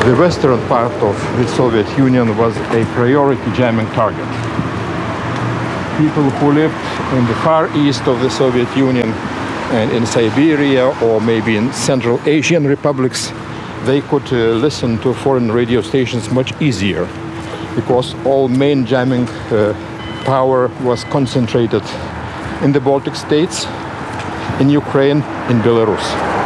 the western part of the Soviet Union was a priority jamming target. People who lived in the far east of the Soviet Union and in Siberia or maybe in Central Asian republics, they could listen to foreign radio stations much easier because all main jamming power was concentrated in the Baltic states, in Ukraine, in Belarus.